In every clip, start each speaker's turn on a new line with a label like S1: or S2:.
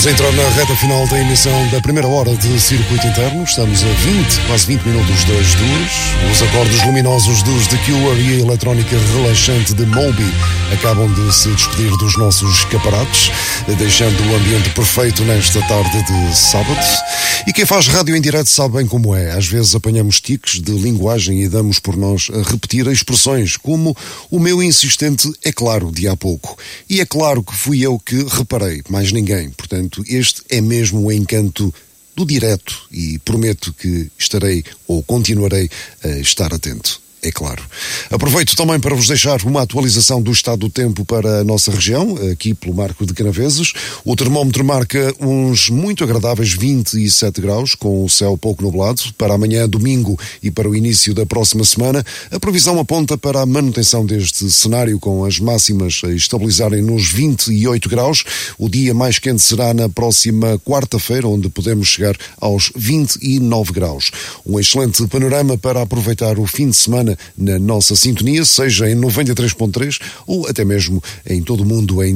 S1: Estamos a entrar na reta final da emissão da primeira hora de Circuito Interno. Estamos a quase 20 minutos das duas. Os acordes luminosos dos The Cure e a eletrónica relaxante de Moby acabam de se despedir dos nossos escaparates, deixando o ambiente perfeito nesta tarde de sábado. E quem faz rádio em direto sabe bem como é. Às vezes apanhamos tiques de linguagem e damos por nós a repetir expressões, como o meu insistente "é claro" de há pouco. E é claro que fui eu que reparei, mais ninguém. Portanto, este é mesmo o encanto do direto e prometo que estarei ou continuarei a estar atento. É claro. Aproveito também para vos deixar uma atualização do estado do tempo para a nossa região, aqui pelo Marco de Canaveses. O termómetro marca uns muito agradáveis 27 graus, com o céu pouco nublado. Para amanhã, domingo, e para o início da próxima semana, a previsão aponta para a manutenção deste cenário, com as máximas a estabilizarem nos 28 graus. O dia mais quente será na próxima quarta-feira, onde podemos chegar aos 29 graus. Um excelente panorama para aproveitar o fim de semana na nossa sintonia, seja em 93.3 ou até mesmo em todo o mundo em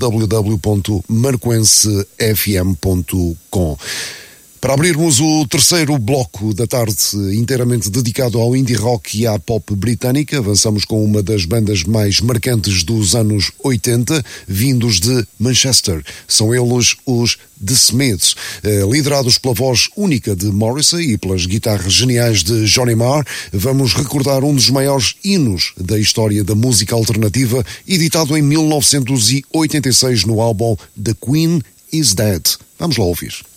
S1: www.marcoensefm.com. Para abrirmos o terceiro bloco da tarde, inteiramente dedicado ao indie rock e à pop britânica, avançamos com uma das bandas mais marcantes dos anos 80, vindos de Manchester. São eles os The Smiths, liderados pela voz única de Morrissey e pelas guitarras geniais de Johnny Marr. Vamos recordar um dos maiores hinos da história da música alternativa, editado em 1986 no álbum The Queen is Dead. Vamos lá ouvir.